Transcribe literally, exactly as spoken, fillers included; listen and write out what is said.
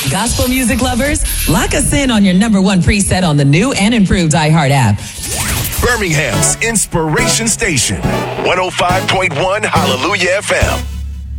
Gospel music lovers, lock us in on your number one preset on the new and improved iHeart app. Birmingham's Inspiration Station, one oh five point one Hallelujah F M.